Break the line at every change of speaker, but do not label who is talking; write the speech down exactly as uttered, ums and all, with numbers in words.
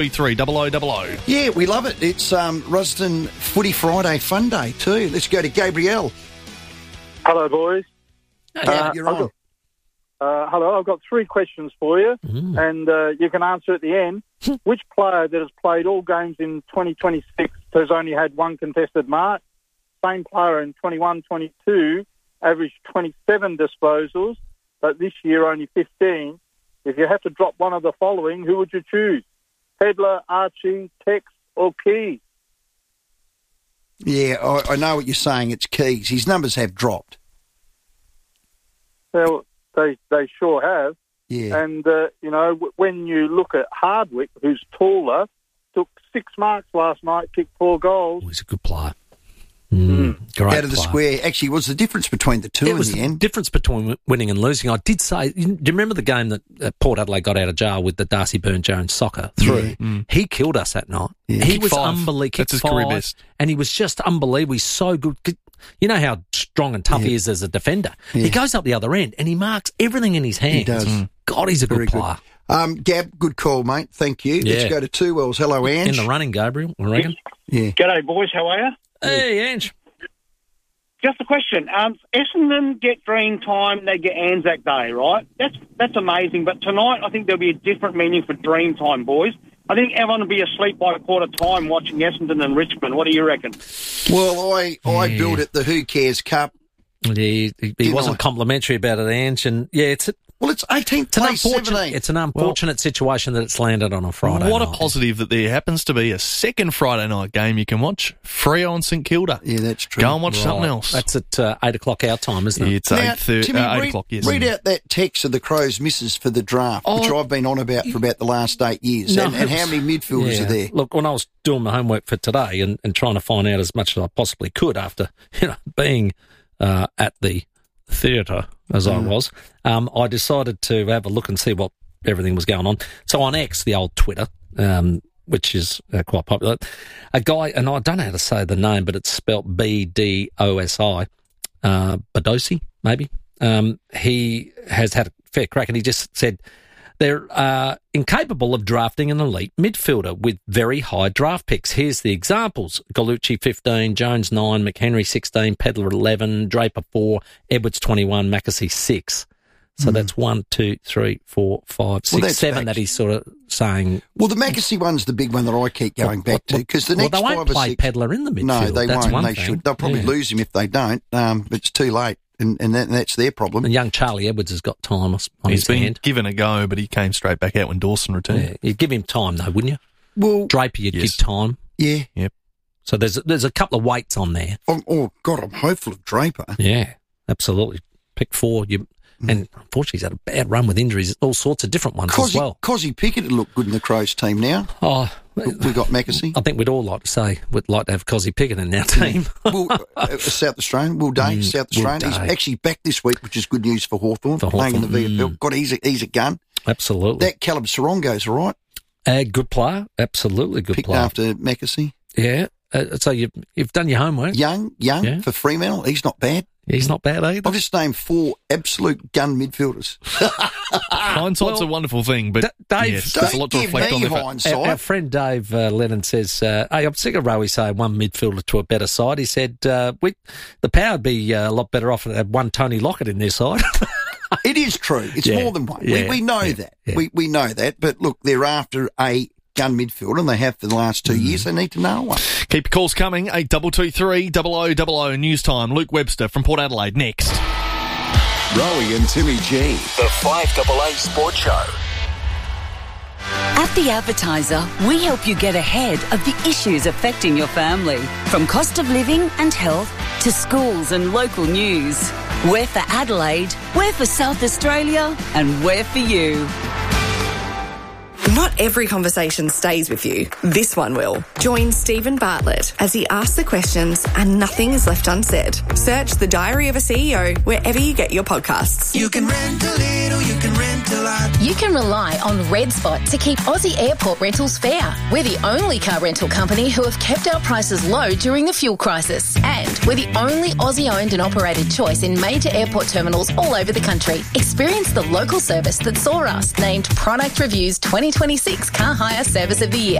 three double oh double oh.
Yeah, we love it. It's um, Rusden Footy Friday fun day too. Let's go to Gabrielle.
Hello, boys.
Hey, uh, you're on.
Got, uh, hello, I've got three questions for you,
Mm.
and uh, you can answer at the end. Which player that has played all games in twenty twenty-six has only had one contested mark? Same player in twenty-one twenty-two averaged twenty-seven disposals, but this year only fifteen. If you had to drop one of the following, who would you choose? Pedler, Archie, Tex, or Keys?
Yeah, I, I know what you're saying. It's Keys. His numbers have dropped.
Well, they they sure have.
Yeah.
And, uh, you know, w- when you look at Hardwick, who's taller, took six marks last night, kicked four goals.
Oh, he's a good player. Mm. Great
Out of the
player.
square. Actually, what's the difference between the two
It
in
was
the
the
end?
difference between winning and losing. I did say, do you remember the game that uh, Port Adelaide got out of jail with the Darcy Byrne-Jones soccer through?
Yeah.
Mm.
He killed us that night.
Yeah.
He
Kick
was
five.
unbelievable.
That's his career best.
And he was just unbelievable. He's so good. You know how strong and tough
Yeah.
he is as a defender.
Yeah.
He goes up the other end and he marks everything in his hands.
He does. Mm.
God, he's a
Very
good
good.
player.
Um, Gab, good call, mate. Thank you.
Yeah.
Let's go to Two Wells. Hello, Ange.
In the running, Gabriel, I reckon.
Yeah.
G'day, boys. How are you?
Hey, Ange.
Just a question. Um, Essendon get Dream Time, they get Anzac Day, right? That's that's amazing. But tonight, I think there'll be a different meaning for Dream Time, boys. I think everyone will be asleep by quarter time watching Essendon and Richmond. What do you reckon?
Well, I, I
Yeah.
built it the Who Cares Cup.
He, he, he
You
wasn't
know-
complimentary about it, Ange. And yeah, it's a,
Well, it's eighteenth
it's an
place,
unfortunate,
seventeenth.
it's an unfortunate situation that it's landed on a Friday
What a
night.
positive that there happens to be a second Friday night game you can watch. Freo and St Kilda.
Yeah, that's true.
Go and watch
Right.
something else.
That's at uh, eight o'clock our time, isn't it?
It's
Now,
eight, thirty,
Timmy,
uh, eight
read,
o'clock, yes.
read out that text of the Crows misses for the draft, which
Oh.
I've been on about for about the last eight years.
No,
and, and
it
how
was-
many midfielders
Yeah.
are there?
Look, when I was doing my homework for today and, and trying to find out as much as I possibly could after you know being uh, at the theatre as I was, um, I decided to have a look and see what everything was going on. So on X, the old Twitter, um, which is uh, quite popular, a guy, and I don't know how to say the name, but it's spelt B D O S I, uh, Badosi, maybe. Um, he has had a fair crack, and he just said they're uh, incapable of drafting an elite midfielder with very high draft picks. Here's the examples. Gallucci fifteen, Jones nine, McHenry sixteen, Pedler eleven, Draper four, Edwards twenty-one, Mackesy six. So that's one, two, three, four, five, six,
that's
seven
facts.
that he's sort of saying.
Well, the Mackesy one's the big one that I keep going back to because the
well,
next
they won't
five or
play
six.
Pedler in the midfield.
No, they
That's
won't.
one
They
thing.
should. They'll probably
Yeah.
lose him if they don't. Um, but it's too late, and, and that, that's their problem.
And young Charlie Edwards has got time on
He's
his
been
hand.
given a go, but he came straight back out when Dawson returned.
Yeah, you'd give him time though, wouldn't you?
Well,
Draper, you'd
Yes.
give time.
yeah.
So there's there's a couple of weights on there.
Oh, oh God, I'm hopeful of Draper.
Yeah, absolutely. Pick four. You and unfortunately he's had a bad run with injuries, all sorts of different ones as
Cosy,
well.
Cosy Pickett would look good in the Crows team now.
Oh,
We got Mackesy.
I think we'd all like to say we'd like to have Cosy Pickett in our team.
Will, uh, South Australian, Will Day,
Mm,
South
Will
Australian. He's
Day.
actually back this week, which is good news for Hawthorn,
For
playing in the
Hawthorn,
V F L.
mm.
God, he's a, he's a gun.
Absolutely.
That Caleb Sarongo's all right,
A good player. Absolutely good
picked
player.
after Mackesy.
Yeah. Uh, so you've you've done your homework.
Young, young
Yeah.
for Fremantle. He's not bad.
He's not bad either.
I've just named four absolute gun midfielders.
Hindsight's
Well,
a wonderful thing, but
D- Dave,
yes, there's a lot to
Don't give
reflect on
me
there. but-
hindsight.
Our, our friend Dave uh, Lennon says, uh, hey, I'm sick of Rowie saying one midfielder to a better side. He said, uh, we, the power would be uh, a lot better off to have one Tony Lockett in their side.
It is true. It's
Yeah,
more than one.
yeah,
we, we know
yeah,
that.
yeah.
We we know that. But look, they're after a gun midfielder, and they have for the last two
Mm.
years. They need to know one.
Keep your calls coming. eight two two three, double oh double oh, news time. Luke Webster from Port Adelaide next.
Rowie and Timmy G.
The five A A Sports Show.
At The Advertiser, we help you get ahead of the issues affecting your family. From cost of living and health to schools and local news. We're for Adelaide, we're for South Australia, and we're for you.
Not every conversation stays with you. This one will. Join Stephen Bartlett as he asks the questions and nothing is left unsaid. Search The Diary of a C E O wherever you get your podcasts.
You can rent a little, you can rent a lot.
You can rely on Red Spot to keep Aussie airport rentals fair. We're the only car rental company who have kept our prices low during the fuel crisis. And we're the only Aussie-owned and operated choice in major airport terminals all over the country. Experience the local service that saw us named Product Reviews twenty twenty twenty twenty-six Car Hire Service of the Year.